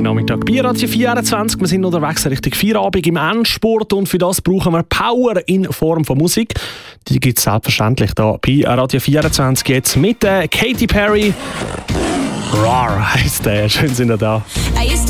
Nachmittag bei Radio 24. Wir sind unterwegs Richtung Feierabend im Endspurt und für das brauchen wir Power in Form von Musik. Die gibt es selbstverständlich hier bei Radio 24 jetzt mit Katy Perry. Rar heisst der. Schön sind ihr da.